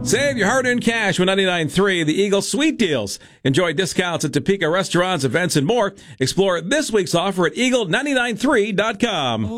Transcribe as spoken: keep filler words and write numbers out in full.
Save your hard-earned cash with ninety-nine point three, the Eagle Sweet Deals. Enjoy discounts at Topeka restaurants, events, and more. Explore this week's offer at eagle nine nine three dot com.